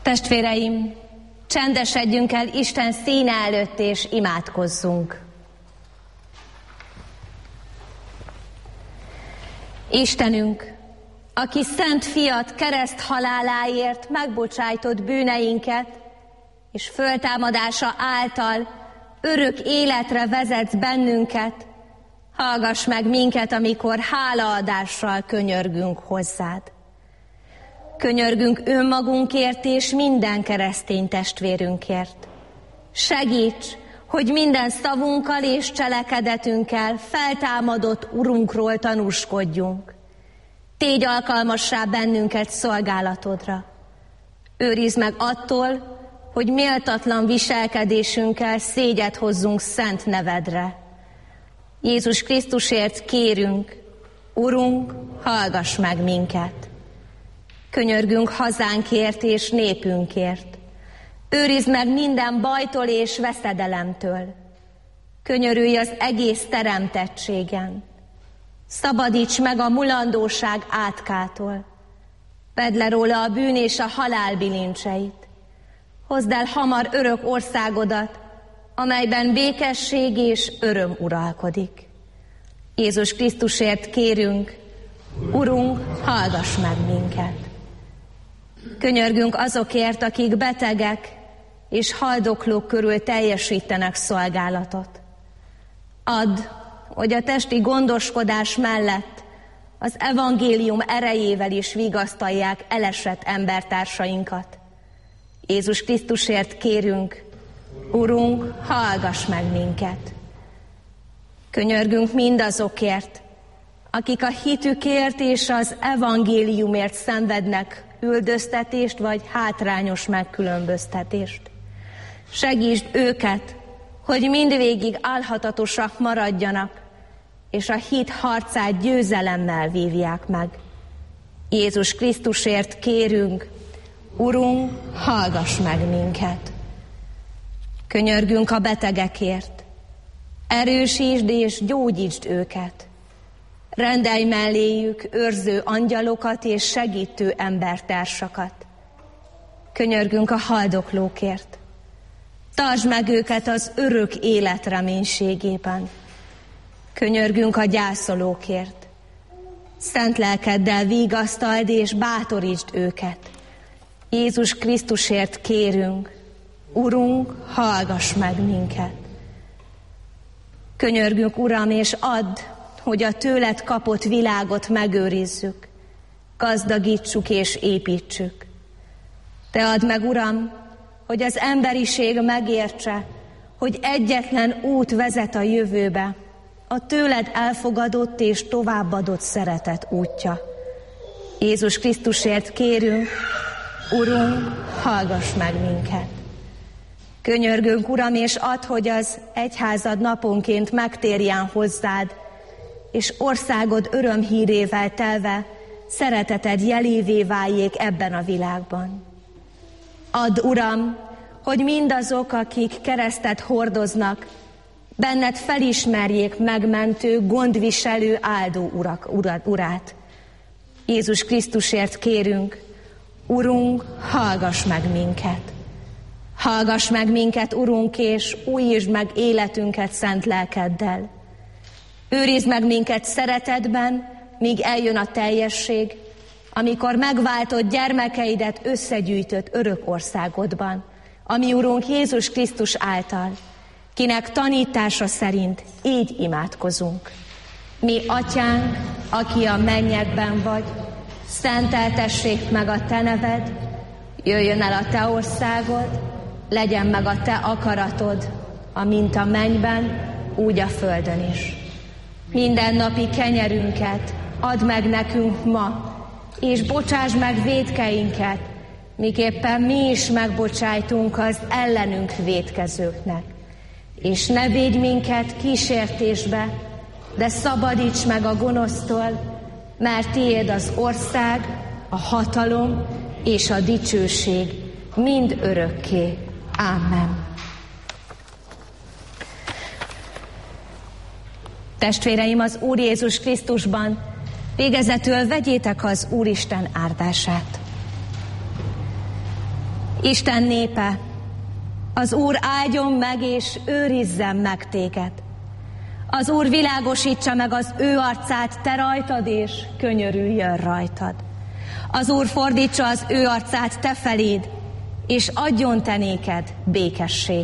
Testvéreim, csendesedjünk el Isten színe előtt, és imádkozzunk. Istenünk, aki szent fiat kereszt haláláért megbocsájtott bűneinket, és föltámadása által örök életre vezetsz bennünket, hallgass meg minket, amikor hálaadással könyörgünk hozzád. Könyörgünk önmagunkért és minden keresztény testvérünkért. Segíts, hogy minden szavunkkal és cselekedetünkkel feltámadott Urunkról tanúskodjunk. Tégy alkalmassá bennünket szolgálatodra. Őrizd meg attól, hogy méltatlan viselkedésünkkel szégyet hozzunk szent nevedre. Jézus Krisztusért kérünk, Urunk, hallgass meg minket. Könyörgünk hazánkért és népünkért. Őrizd meg minden bajtól és veszedelemtől. Könyörülj az egész teremtettségen. Szabadíts meg a mulandóság átkától. Vedd le róla a bűn és a halál bilincseit. Hozd el hamar örök országodat, amelyben békesség és öröm uralkodik. Jézus Krisztusért kérünk, Urunk, hallgass meg minket. Könyörgünk azokért, akik betegek és haldoklók körül teljesítenek szolgálatot. Add, hogy a testi gondoskodás mellett az evangélium erejével is vigasztalják elesett embertársainkat. Jézus Krisztusért kérünk, Urunk, hallgass meg minket. Könyörgünk mindazokért, akik a hitükért és az evangéliumért szenvednek üldöztetést vagy hátrányos megkülönböztetést. Segítsd őket, hogy mindvégig álhatatosak maradjanak, és a hit harcát győzelemmel vívják meg. Jézus Krisztusért kérünk, Urunk, hallgass meg minket. Könyörgünk a betegekért. Erősítsd és gyógyítsd őket. Rendelj melléjük őrző angyalokat és segítő embertársakat. Könyörgünk a haldoklókért. Tartsd meg őket az örök élet reménységében. Könyörgünk a gyászolókért. Szent lelkeddel vigasztald és bátorítsd őket. Jézus Krisztusért kérünk, Urunk, hallgass meg minket. Könyörgünk, Uram, és add, hogy a tőled kapott világot megőrizzük, gazdagítsuk és építsük. Te add meg, Uram, hogy az emberiség megértse, hogy egyetlen út vezet a jövőbe, a tőled elfogadott és továbbadott szeretet útja. Jézus Krisztusért kérünk, Urunk, hallgass meg minket. Könyörgünk, Uram, és add, hogy az egyházad naponként megtérjen hozzád, és országod örömhírével telve szereteted jelévé váljék ebben a világban. Add, Uram, hogy mindazok, akik keresztet hordoznak, benned felismerjék megmentő, gondviselő, áldó Urát. Jézus Krisztusért kérünk, Urunk, hallgass meg minket. Hallgass meg minket, Urunk, és újítsd meg életünket szent lelkeddel. Őrizd meg minket szeretetben, míg eljön a teljesség, amikor megváltott gyermekeidet összegyűjtött örök országodban, ami Urunk Jézus Krisztus által, kinek tanítása szerint így imádkozunk. Mi Atyánk, aki a mennyekben vagy, szenteltessék meg a te neved, jöjjön el a te országod, legyen meg a te akaratod, amint a mennyben, úgy a földön is. Mindennapi kenyerünket add meg nekünk ma, és bocsásd meg vétkeinket, miképpen mi is megbocsájtunk az ellenünk vétkezőknek. És ne védj minket kísértésbe, de szabadíts meg a gonosztól, mert tiéd az ország, a hatalom és a dicsőség mind örökké. Ámen. Testvéreim, az Úr Jézus Krisztusban, végezetül vegyétek az Úristen áldását. Isten népe, az Úr áldjon meg és őrizzen meg téged. Az Úr világosítsa meg az ő arcát te rajtad, és könyörüljön rajtad. Az Úr fordítsa az ő arcát te feléd, és adjon te néked békességet.